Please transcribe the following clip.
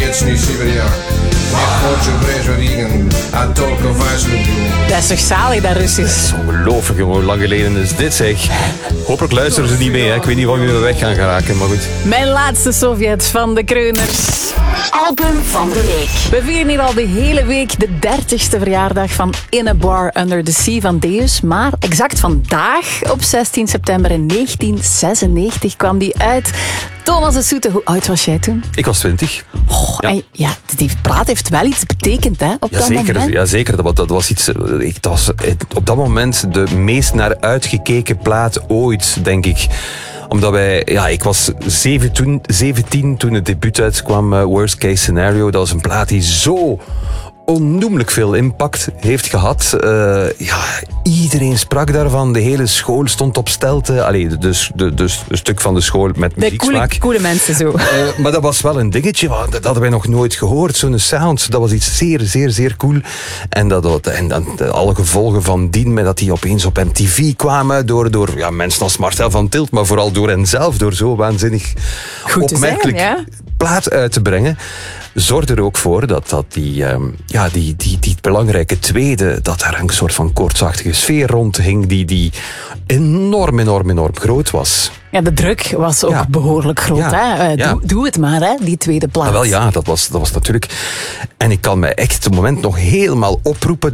Вечный северяк. Не хочет брежу виган, а только важную. Dat is toch zalig, dat Russisch? Ongelooflijk, jongen. Hoe lang geleden is dit, zeg? Hopelijk luisteren ze niet mee, hè. Ik weet niet of we weg gaan geraken, maar goed. Mijn laatste Sovjet van de Kreuners. Album van de week. We vieren hier al de hele week de 30ste verjaardag van In a Bar Under the Sea van Deus. Maar exact vandaag, op 16 september in 1996, kwam die uit. Thomas de Soete, hoe oud was jij toen? Ik was 20. Ja. En ja, die plaat heeft wel iets betekend, hè, op dat moment. Ja, zeker. Dat was iets... Dat was op dat moment de meest naar uitgekeken plaat ooit, denk ik. Omdat ik was 17 toen het debuut uitkwam, Worst Case Scenario. Dat was een plaat die zo onnoemelijk veel impact heeft gehad. Iedereen sprak daarvan. De hele school stond op stelten. Allee, dus een stuk van de school met muzieksmaak. De coole mensen zo. Maar dat was wel een dingetje. Dat hadden wij nog nooit gehoord. Zo'n sound. Dat was iets zeer, zeer, zeer cool. En dan alle gevolgen van dien, met dat die opeens op MTV kwamen door mensen als Marcel van Tilt, maar vooral door hen zelf, door zo waanzinnig goed opmerkelijk te zijn, ja? plaat uit te brengen, zorgde er ook voor dat die belangrijke tweede, dat daar een soort van koortsachtige sfeer rondhing die enorm groot was. Ja, de druk was ook behoorlijk groot. Ja. Hè? Doe het maar, hè, die tweede plaats. Wel ja, dat was natuurlijk... En ik kan mij echt het moment nog helemaal oproepen